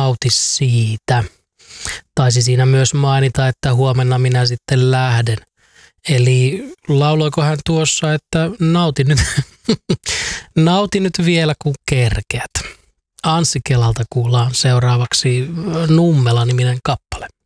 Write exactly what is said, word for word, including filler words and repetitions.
nauti siitä. Taisi siinä myös mainita, että huomenna minä sitten lähden. Eli lauloiko hän tuossa, että nauti nyt, nauti nyt vielä kun kerkeät. Anssi Kelalta kuullaan seuraavaksi Nummela-niminen kappale.